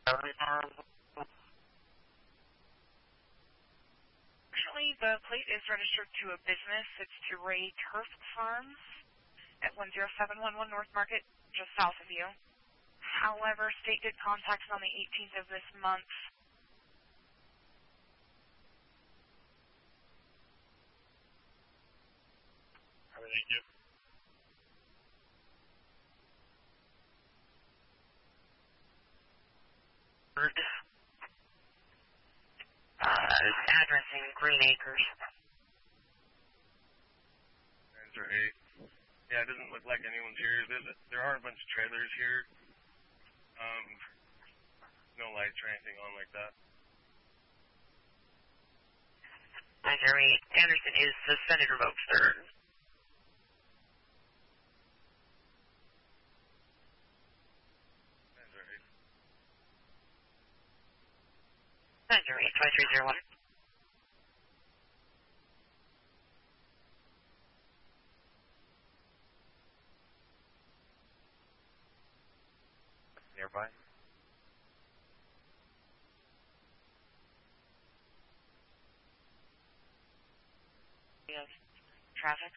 Actually, the plate is registered to a business. It's to Ray Turf Farms at 10711 North Market, just south of you. However, state did contact us on the 18th of this month. Thank you. Addressing Green Acres. Answer 8. Yeah, it doesn't look like anyone's here. There are a bunch of trailers here. No lights or anything on like that. Answer 8. Anderson is suspended revoked third. Answer 8. Answer 8, 2301. Nearby. Yes. Traffic.